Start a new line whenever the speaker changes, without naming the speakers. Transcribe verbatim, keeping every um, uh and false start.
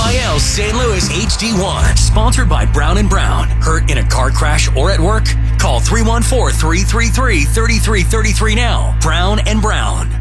I L Saint Louis H D one. Sponsored by Brown and Brown. Hurt in a car crash or at work? Call three one four, three three three, three three three three now. Brown and Brown.